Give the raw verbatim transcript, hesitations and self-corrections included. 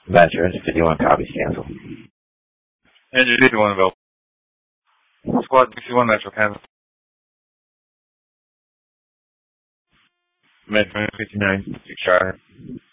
Veterans, fifty-one copies, cancel. Andrew fifty-one available. Squad sixty-one Metro, cancel. Metro fifty-nine, six Charlie.